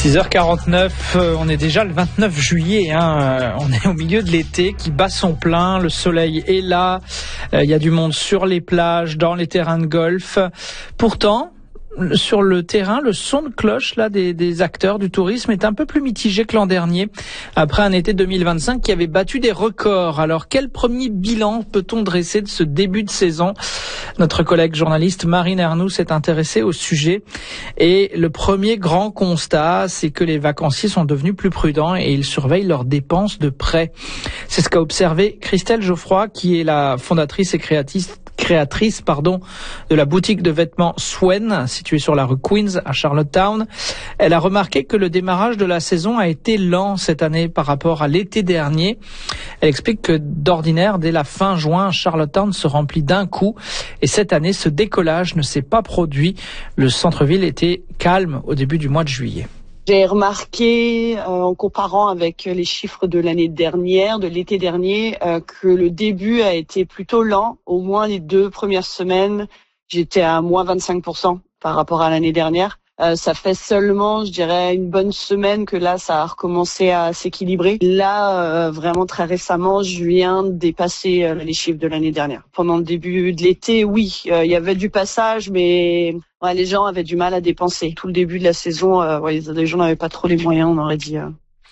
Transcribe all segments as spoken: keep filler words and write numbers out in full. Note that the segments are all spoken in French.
six heures quarante-neuf, euh, on est déjà le vingt-neuf juillet, hein, euh, on est au milieu de l'été qui bat son plein, le soleil est là, il euh, y a du monde sur les plages, dans les terrains de golf. Pourtant, sur le terrain, le son de cloche là des, des acteurs du tourisme est un peu plus mitigé que l'an dernier, après un été deux mille vingt-cinq qui avait battu des records. Alors quel premier bilan peut-on dresser de ce début de saison ? Notre collègue journaliste Marine Ernoux s'est intéressée au sujet et le premier grand constat, c'est que les vacanciers sont devenus plus prudents et ils surveillent leurs dépenses de près. C'est ce qu'a observé Christelle Geoffroy, qui est la fondatrice et créatrice créatrice pardon, de la boutique de vêtements Swen, située sur la rue Queens à Charlottetown. Elle a remarqué que le démarrage de la saison a été lent cette année par rapport à l'été dernier. Elle explique que d'ordinaire, dès la fin juin, Charlottetown se remplit d'un coup. Et cette année, ce décollage ne s'est pas produit. Le centre-ville était calme au début du mois de juillet. J'ai remarqué, euh, en comparant avec les chiffres de l'année dernière, de l'été dernier, euh, que le début a été plutôt lent. Au moins les deux premières semaines, j'étais à moins vingt-cinq pour cent par rapport à l'année dernière. Euh, ça fait seulement, je dirais, une bonne semaine que là, ça a recommencé à s'équilibrer. Là, euh, vraiment très récemment, je viens de dépasser euh, les chiffres de l'année dernière. Pendant le début de l'été, oui, euh, il y avait du passage, mais ouais, les gens avaient du mal à dépenser. Tout le début de la saison, euh, ouais, les gens n'avaient pas trop les moyens, on aurait dit. Euh.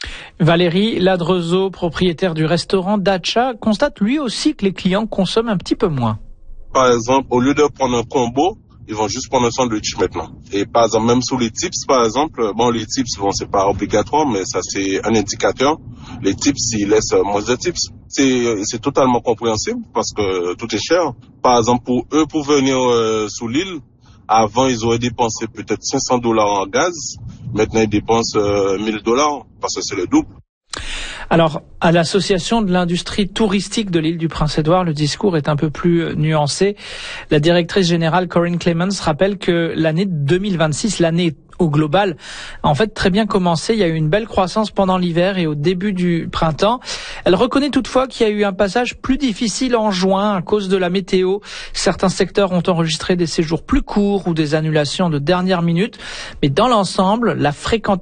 Valérie Ladrezeau, propriétaire du restaurant Dacha, constate lui aussi que les clients consomment un petit peu moins. Par exemple, au lieu de prendre un combo, ils vont juste prendre un sandwich maintenant. Et par exemple, même sous les tips, par exemple, bon, les tips, bon, c'est pas obligatoire, mais ça, c'est un indicateur. Les tips, ils laissent moins de tips. C'est, c'est totalement compréhensible parce que tout est cher. Par exemple, pour eux, pour venir euh, sous l'île, avant, ils auraient dépensé peut-être cinq cents dollars en gaz. Maintenant, ils dépensent euh, mille dollars parce que c'est le double. Alors, à l'association de l'industrie touristique de l'île du Prince-Édouard, le discours est un peu plus nuancé. La directrice générale Corinne Clemens rappelle que l'année deux mille vingt-six, l'année au global, a en fait très bien commencé. Il y a eu une belle croissance pendant l'hiver et au début du printemps. Elle reconnaît toutefois qu'il y a eu un passage plus difficile en juin à cause de la météo. Certains secteurs ont enregistré des séjours plus courts ou des annulations de dernière minute. Mais dans l'ensemble, la fréquentation